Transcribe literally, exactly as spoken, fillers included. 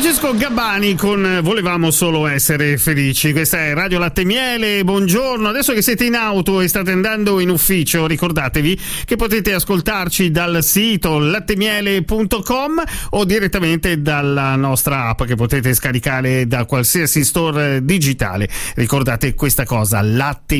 Francesco Gabbani con Volevamo solo essere felici. Questa è Radio Latte Miele, buongiorno. Adesso che siete in auto e state andando in ufficio, ricordatevi che potete ascoltarci dal sito lattemiele punto com o direttamente dalla nostra app che potete scaricare da qualsiasi store digitale. Ricordate questa cosa, Latte